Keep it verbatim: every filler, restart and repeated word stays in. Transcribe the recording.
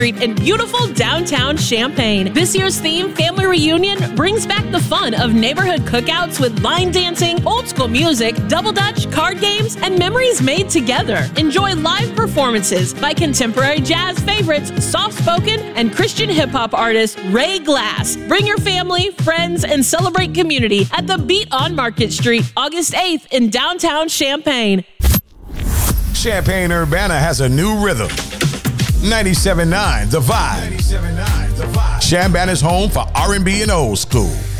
in beautiful downtown Champaign. This year's theme, Family Reunion, brings back the fun of neighborhood cookouts with line dancing, old school music, double dutch, card games, and memories made together. Enjoy live performances by contemporary jazz favorites, soft-spoken, and Christian hip-hop artist Ray Glass. Bring your family, friends, and celebrate community at the Beat on Market Street, August eighth in downtown Champaign. Champaign-Urbana has a new rhythm. ninety-seven point nine The Vibe. Champaign is home for R and B and old school.